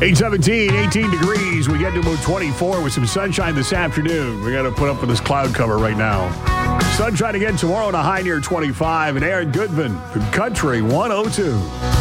817, 18 degrees. We get to about 24 with some sunshine this afternoon. We got to put up with this cloud cover right now. Sunshine again tomorrow and a high near 25. And Aaron Goodman from Country 102.